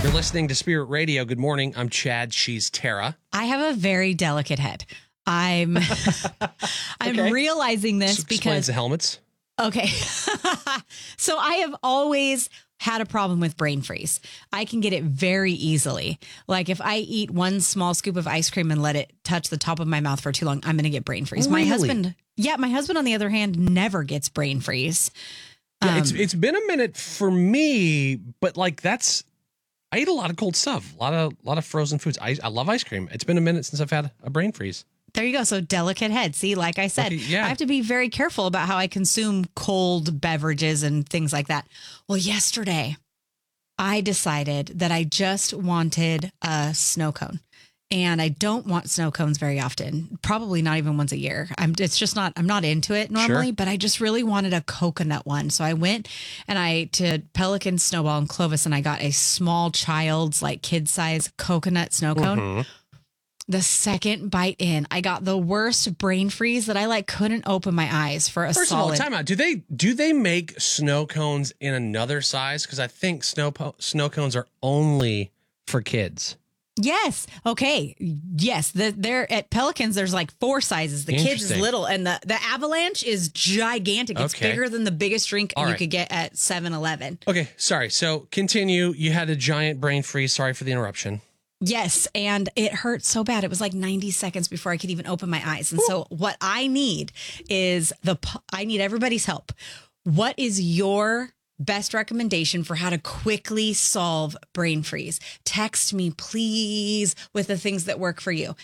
You're listening to Spirit Radio. Good morning. I'm Chad. She's Tara. I have a very delicate head. I'm realizing this Explains because the helmets. Okay. So I have always had a problem with brain freeze. I can get it very easily. Like if I eat one small scoop of ice cream and let it touch the top of my mouth for too long, I'm going to get brain freeze. Really? My husband, on the other hand, never gets brain freeze. Yeah, it's been a minute for me, but like I eat a lot of cold stuff, a lot of frozen foods. I love ice cream. It's been a minute since I've had a brain freeze. There you go. So delicate head. See, like I said, Okay, yeah. I have to be very careful about how I consume cold beverages and things like that. Well, yesterday I decided that I just wanted a snow cone, and I don't want snow cones very often, probably not even once a year. I'm not into it normally, Sure. but I just really wanted a coconut one. So I went to Pelican Snowball in Clovis, and I got a small child's, like kid size coconut snow cone. Mm-hmm. The second bite in, I got the worst brain freeze that I couldn't open my eyes for a First solid. of all, time out. Do they make snow cones in another size? Because I think snow cones are only for kids. Yes. Okay. Yes. They're at Pelicans. There's like 4 sizes. The kids is little, and the Avalanche is gigantic. It's Okay. bigger than the biggest drink All you right. could get at 7-Eleven. Okay, sorry. So continue. You had a giant brain freeze. Sorry for the interruption. Yes, and it hurt so bad. It was like 90 seconds before I could even open my eyes. And so what I need is I need everybody's help. What is your best recommendation for how to quickly solve brain freeze? Text me, please, with the things that work for you.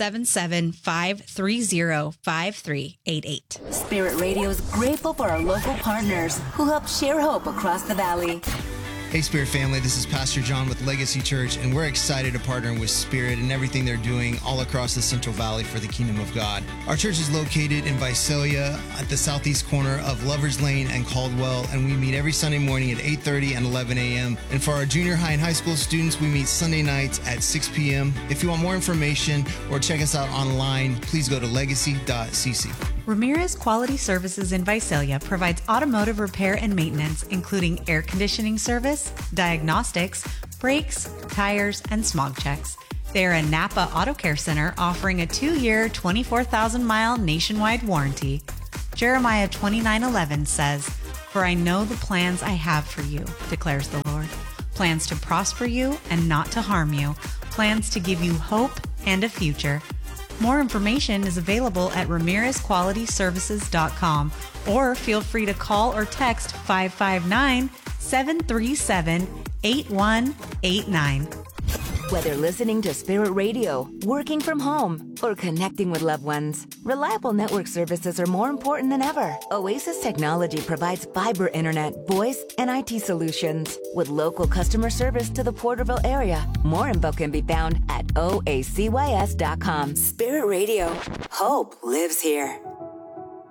877-530-5388. Spirit Radio is grateful for our local partners who help share hope across the valley. Hey, Spirit family, this is Pastor John with Legacy Church, and we're excited to partner with Spirit and everything they're doing all across the Central Valley for the Kingdom of God. Our church is located in Visalia at the southeast corner of Lovers Lane and Caldwell, and we meet every Sunday morning at 8:30 and 11 a.m. And for our junior high and high school students, we meet Sunday nights at 6 p.m. If you want more information or check us out online, please go to legacy.cc. Ramirez Quality Services in Visalia provides automotive repair and maintenance, including air conditioning service, diagnostics, brakes, tires, and smog checks. They are a Napa Auto Care Center offering a 2-year, 24,000-mile nationwide warranty. Jeremiah 29:11 says, "For I know the plans I have for you, declares the Lord. Plans to prosper you and not to harm you. Plans to give you hope and a future." More information is available at RamirezQualityServices.com, or feel free to call or text 559-737-8189. Whether listening to Spirit Radio, working from home, or connecting with loved ones, reliable network services are more important than ever. Oasis Technology provides fiber internet, voice, and IT solutions with local customer service to the Porterville area. More info can be found at oacys.com. Spirit Radio. Hope lives here.